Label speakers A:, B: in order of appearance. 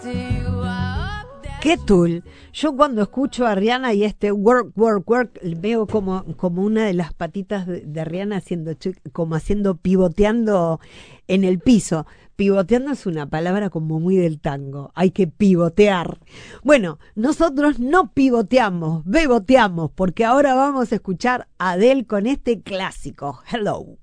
A: ¿Qué tool? Yo cuando escucho a Rihanna y este work, work, work, veo como una de las patitas de Rihanna haciendo pivoteando en el piso. Pivoteando es una palabra como muy del tango. Hay que pivotear. Bueno, nosotros no pivoteamos, beboteamos, porque ahora vamos a escuchar a Adele con este clásico. Hello.